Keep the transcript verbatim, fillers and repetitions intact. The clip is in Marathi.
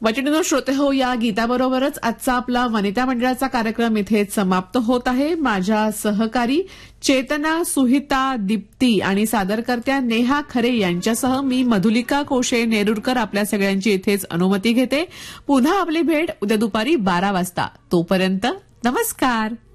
वचनीनो श्रोते हो, या गीताबरोबरच आजचा आपला वनिता मंडळाचा कार्यक्रम इथेच समाप्त होत आहे. माझ्या सहकारी चेतना, सुहिता, दीप्ती आणि सादरकर्त्या नेहा खरे यांच्यासह मी मधुलिका कोशे नेरुरकर आपल्या सगळ्यांची इथेच अनुमती घेते. पुन्हा आपली भेट उद्या दुपारी बारा वाजता. तोपर्यंत नमस्कार.